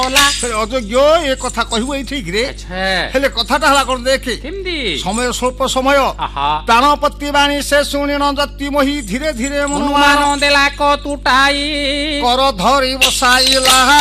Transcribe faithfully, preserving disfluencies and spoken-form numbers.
ଅଯୋଗ୍ୟ ଏ କଥା କହିବୁ ଏଇ ଠିକ ରେ ଆଚ୍ଛା ହେଲେ କଥାଟା ହେଲା କଣ ଦେଖେ କେମିତି ସମୟ ସ୍ୱଳ୍ପ ସମୟ ଆହା ପ୍ରାଣପତି ବାଣୀ ସେ ଶୁଣିଣ ଯତି ମୋହି ଧୀରେ ଧୀରେ ହନୁମାନ ଦେଲା କ ତୁଟାଇ କର ଧରି ବସାଇଲା